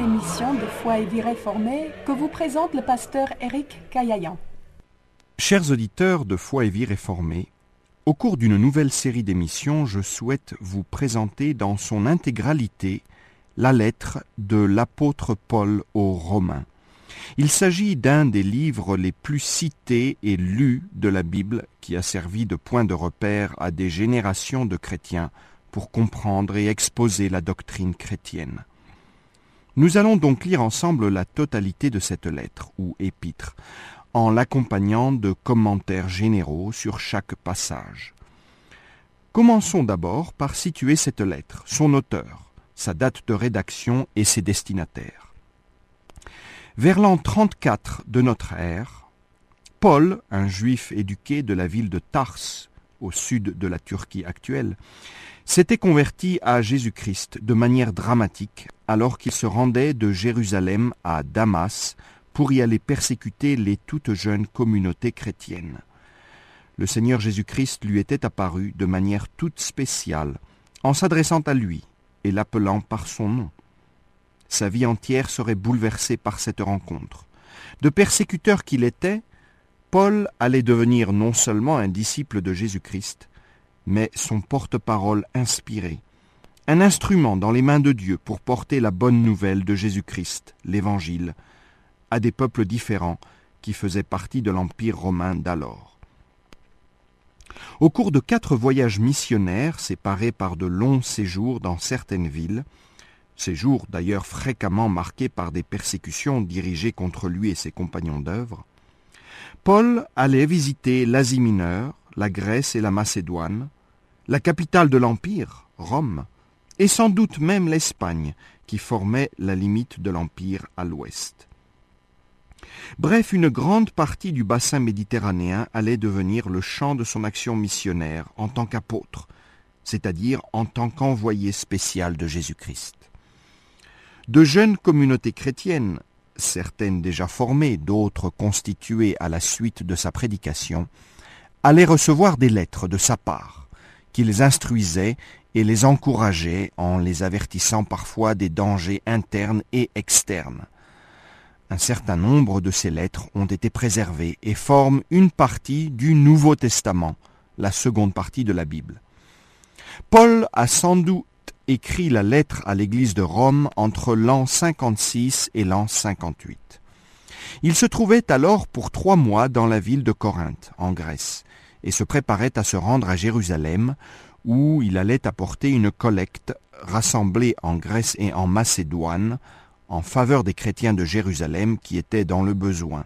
émission de Foi et Vie réformée que vous présente le pasteur Éric Caillayan. Chers auditeurs de Foi et Vie réformée, au cours d'une nouvelle série d'émissions, je souhaite vous présenter dans son intégralité la lettre de l'apôtre Paul aux Romains. Il s'agit d'un des livres les plus cités et lus de la Bible qui a servi de point de repère à des générations de chrétiens pour comprendre et exposer la doctrine chrétienne. Nous allons donc lire ensemble la totalité de cette lettre ou épître, en l'accompagnant de commentaires généraux sur chaque passage. Commençons d'abord par situer cette lettre, son auteur, sa date de rédaction et ses destinataires. Vers l'an 34 de notre ère, Paul, un juif éduqué de la ville de Tars, au sud de la Turquie actuelle, s'était converti à Jésus-Christ de manière dramatique alors qu'il se rendait de Jérusalem à Damas pour y aller persécuter les toutes jeunes communautés chrétiennes. Le Seigneur Jésus-Christ lui était apparu de manière toute spéciale, en s'adressant à lui et l'appelant par son nom. Sa vie entière serait bouleversée par cette rencontre. De persécuteur qu'il était, Paul allait devenir non seulement un disciple de Jésus-Christ, mais son porte-parole inspiré, un instrument dans les mains de Dieu pour porter la bonne nouvelle de Jésus-Christ, l'Évangile, à des peuples différents qui faisaient partie de l'Empire romain d'alors. Au cours de 4 voyages missionnaires séparés par de longs séjours dans certaines villes, séjours d'ailleurs fréquemment marqués par des persécutions dirigées contre lui et ses compagnons d'œuvre, Paul allait visiter l'Asie mineure, la Grèce et la Macédoine, la capitale de l'Empire, Rome, et sans doute même l'Espagne, qui formait la limite de l'Empire à l'ouest. Bref, une grande partie du bassin méditerranéen allait devenir le champ de son action missionnaire en tant qu'apôtre, c'est-à-dire en tant qu'envoyé spécial de Jésus-Christ. De jeunes communautés chrétiennes, certaines déjà formées, d'autres constituées à la suite de sa prédication, allaient recevoir des lettres de sa part, qui les instruisait et les encourageait en les avertissant parfois des dangers internes et externes. Un certain nombre de ces lettres ont été préservées et forment une partie du Nouveau Testament, la seconde partie de la Bible. Paul a sans doute écrit la lettre à l'église de Rome entre l'an 56 et l'an 58. Il se trouvait alors pour 3 mois dans la ville de Corinthe, en Grèce, et se préparait à se rendre à Jérusalem, où il allait apporter une collecte rassemblée en Grèce et en Macédoine en faveur des chrétiens de Jérusalem qui étaient dans le besoin.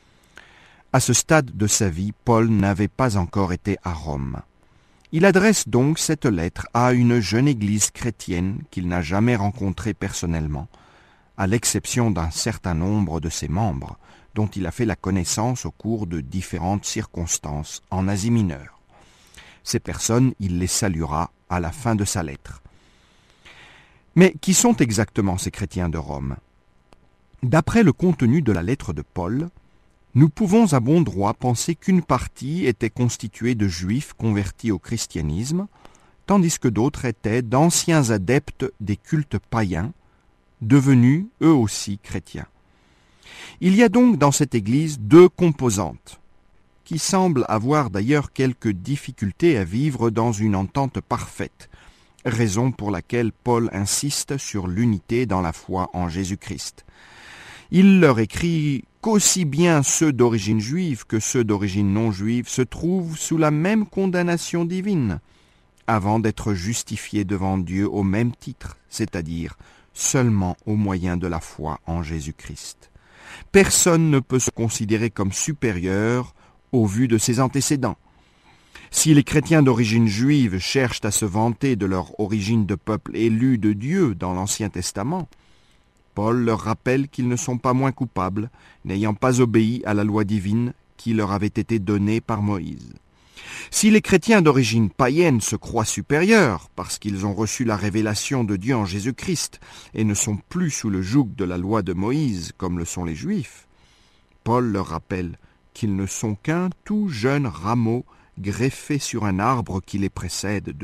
À ce stade de sa vie, Paul n'avait pas encore été à Rome. Il adresse donc cette lettre à une jeune église chrétienne qu'il n'a jamais rencontrée personnellement, à l'exception d'un certain nombre de ses membres, dont il a fait la connaissance au cours de différentes circonstances en Asie mineure. Ces personnes, il les saluera à la fin de sa lettre. Mais qui sont exactement ces chrétiens de Rome ? D'après le contenu de la lettre de Paul, nous pouvons à bon droit penser qu'une partie était constituée de juifs convertis au christianisme, tandis que d'autres étaient d'anciens adeptes des cultes païens, devenus eux aussi chrétiens. Il y a donc dans cette Église 2 composantes, qui semblent avoir d'ailleurs quelques difficultés à vivre dans une entente parfaite, raison pour laquelle Paul insiste sur l'unité dans la foi en Jésus-Christ. Il leur écrit qu'aussi bien ceux d'origine juive que ceux d'origine non juive se trouvent sous la même condamnation divine, avant d'être justifiés devant Dieu au même titre, c'est-à-dire seulement au moyen de la foi en Jésus-Christ. Personne ne peut se considérer comme supérieur au vu de ses antécédents. Si les chrétiens d'origine juive cherchent à se vanter de leur origine de peuple élu de Dieu dans l'Ancien Testament, Paul leur rappelle qu'ils ne sont pas moins coupables, n'ayant pas obéi à la loi divine qui leur avait été donnée par Moïse. Si les chrétiens d'origine païenne se croient supérieurs parce qu'ils ont reçu la révélation de Dieu en Jésus-Christ et ne sont plus sous le joug de la loi de Moïse comme le sont les Juifs, Paul leur rappelle qu'ils ne sont qu'un tout jeune rameau greffé sur un arbre qui les précède